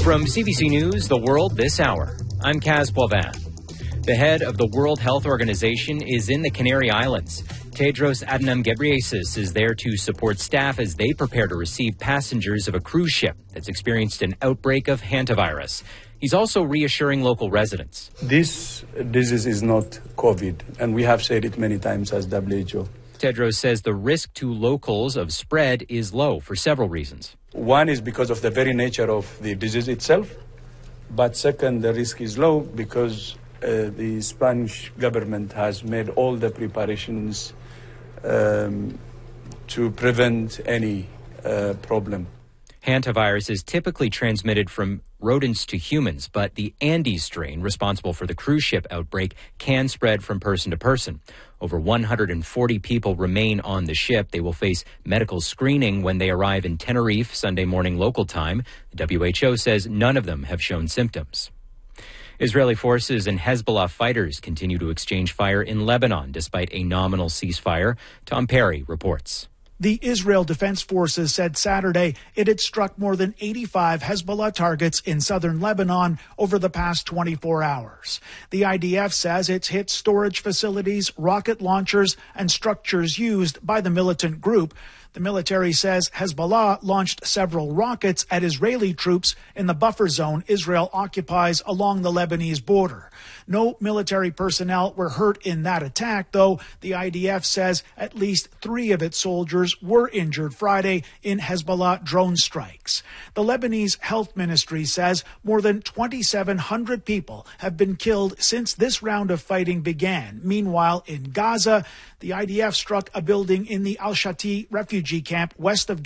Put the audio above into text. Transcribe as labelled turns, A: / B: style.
A: From CBC News, The World This Hour, I'm Kaz Povan. The head of the World Health Organization is in the Canary Islands. Tedros Adhanom Ghebreyesus is there to support staff as they prepare to receive passengers of a cruise ship that's experienced an outbreak of hantavirus. He's also reassuring local residents.
B: This disease is not COVID, and we have said it many times as WHO.
A: Tedros says the risk to locals of spread is low for several reasons.
B: One is because of the very nature of the disease itself. But second, the risk is low because the Spanish government has made all the preparations to prevent any problem.
A: Hantavirus is typically transmitted from rodents to humans, but the Andes strain responsible for the cruise ship outbreak can spread from person to person. Over 140 people remain on the ship. They will face medical screening when they arrive in Tenerife Sunday morning local time. The WHO says none of them have shown symptoms. Israeli forces and Hezbollah fighters continue to exchange fire in Lebanon despite a nominal ceasefire. Tom Perry reports.
C: The Israel Defense Forces said Saturday it had struck more than 85 Hezbollah targets in southern Lebanon over the past 24 hours. The IDF says it's hit storage facilities, rocket launchers, and structures used by the militant group. The military says Hezbollah launched several rockets at Israeli troops in the buffer zone Israel occupies along the Lebanese border. No military personnel were hurt in that attack, though the IDF says at least 3 of its soldiers were injured Friday in Hezbollah drone strikes. The Lebanese Health Ministry says more than 2,700 people have been killed since this round of fighting began. Meanwhile, in Gaza, the IDF struck a building in the Al-Shati refugee camp west of